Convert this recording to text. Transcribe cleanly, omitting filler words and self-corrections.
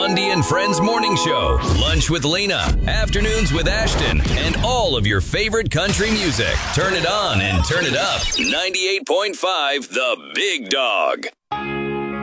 Bundy and Friends morning show, lunch with Lena, afternoons with Ashton, and all of your favorite country music. Turn it on and turn it up. 98.5 The Big Dog.